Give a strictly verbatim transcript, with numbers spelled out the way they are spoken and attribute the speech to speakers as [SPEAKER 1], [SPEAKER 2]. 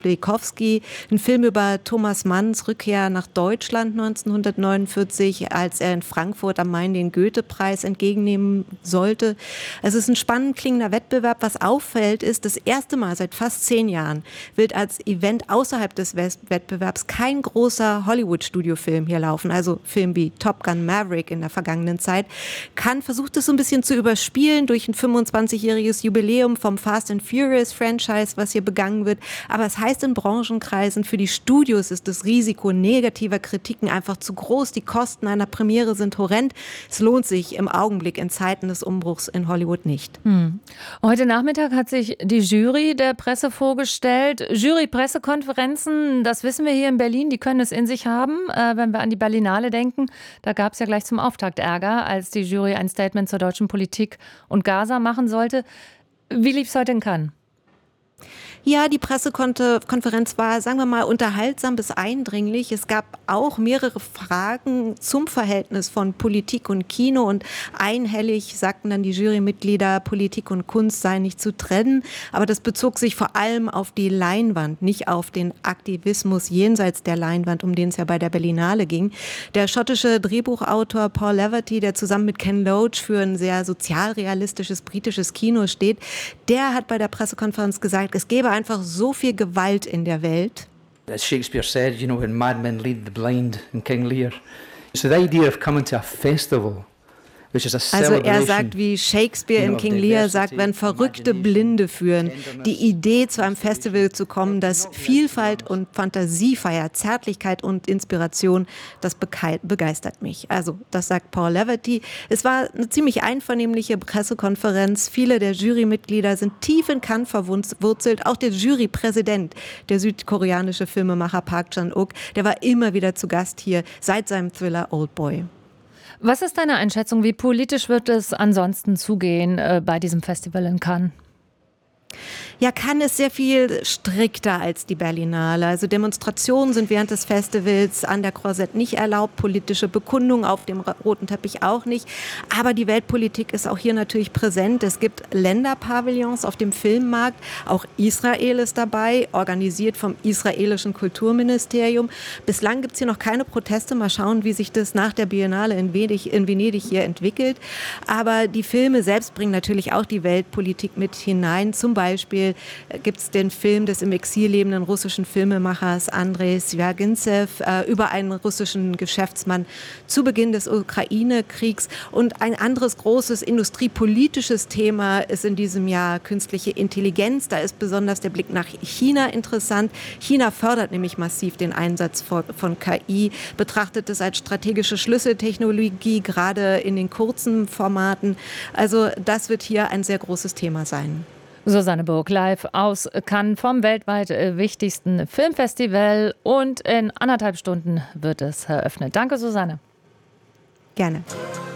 [SPEAKER 1] Bukowski, ein Film über Thomas Manns Rückkehr nach Deutschland neunzehnhundertneunundvierzig, als er in Frankfurt am Main den Goethe-Preis entgegennehmen sollte. Es ist ein spannend klingender Wettbewerb. Was auffällt, ist, das erste Mal seit fast zehn Jahren wird als Event außerhalb des Wettbewerbs kein großer Hollywood-Studiofilm hier laufen, also Film wie Top Gun Maverick in der vergangenen Zeit. Cannes versucht es so ein bisschen zu überspielen durch ein fünfundzwanzigjähriges Jubiläum vom Fast and Furious Franchise, was hier begangen wird. Aber es heißt in Branchenkreisen, für die Studios ist das Risiko negativer Kritiken einfach zu groß. Die Kosten einer Premiere sind horrend. Es lohnt sich im Augenblick in Zeiten des Umbruchs in Hollywood nicht.
[SPEAKER 2] Hm. Heute Nachmittag hat sich die Jury der Presse vorgestellt. Jury-Pressekonferenzen, das wissen wir hier in Berlin, die können es in sich haben. Äh, wenn wir an die Berlinale denken, da gab es ja gleich zum Auftakt Ärger, als die Jury ein Statement zur deutschen Politik und Gaza machen sollte. Wie lief es heute in Cannes?
[SPEAKER 1] Ja, die Pressekonferenz war, sagen wir mal, unterhaltsam bis eindringlich. Es gab auch mehrere Fragen zum Verhältnis von Politik und Kino und einhellig sagten dann die Jurymitglieder, Politik und Kunst seien nicht zu trennen. Aber das bezog sich vor allem auf die Leinwand, nicht auf den Aktivismus jenseits der Leinwand, um den es ja bei der Berlinale ging. Der schottische Drehbuchautor Paul Leverty, der zusammen mit Ken Loach für ein sehr sozialrealistisches britisches Kino steht, der hat bei der Pressekonferenz gesagt, es gäbe einfach so viel Gewalt in der Welt.
[SPEAKER 3] As Shakespeare said, you know, when madmen lead the blind in King Lear. So the idea of coming to a festival, which is a
[SPEAKER 1] Also
[SPEAKER 3] celebration,
[SPEAKER 1] er sagt, wie Shakespeare in King Lear sagt, wenn Verrückte Blinde führen, die Idee zu einem Festival zu kommen, das Vielfalt und Fantasie feiert, Zärtlichkeit und Inspiration, das begeistert mich. Also das sagt Paul Leverty. Es war eine ziemlich einvernehmliche Pressekonferenz. Viele der Jurymitglieder sind tief in Cannes verwurzelt. Auch der Jurypräsident, der südkoreanische Filmemacher Park Chan-wook, der war immer wieder zu Gast hier seit seinem Thriller Oldboy.
[SPEAKER 2] Was ist deine Einschätzung? Wie politisch wird es ansonsten zugehen äh, bei diesem Festival in Cannes?
[SPEAKER 1] Ja, Cannes ist sehr viel strikter als die Berlinale. Also Demonstrationen sind während des Festivals an der Croisette nicht erlaubt, politische Bekundungen auf dem roten Teppich auch nicht. Aber die Weltpolitik ist auch hier natürlich präsent. Es gibt Länderpavillons auf dem Filmmarkt. Auch Israel ist dabei, organisiert vom israelischen Kulturministerium. Bislang gibt es hier noch keine Proteste. Mal schauen, wie sich das nach der Biennale in Venedig, in Venedig hier entwickelt. Aber die Filme selbst bringen natürlich auch die Weltpolitik mit hinein. Zum Beispiel gibt es den Film des im Exil lebenden russischen Filmemachers Andrei Swjagintsev äh, über einen russischen Geschäftsmann zu Beginn des Ukraine-Kriegs. Und ein anderes großes industriepolitisches Thema ist in diesem Jahr künstliche Intelligenz. Da ist besonders der Blick nach China interessant. China fördert nämlich massiv den Einsatz von, von K I, betrachtet es als strategische Schlüsseltechnologie, gerade in den kurzen Formaten. Also das wird hier ein sehr großes Thema sein.
[SPEAKER 2] Susanne Burg live aus Cannes vom weltweit wichtigsten Filmfestival und in anderthalb Stunden wird es eröffnet. Danke, Susanne.
[SPEAKER 1] Gerne.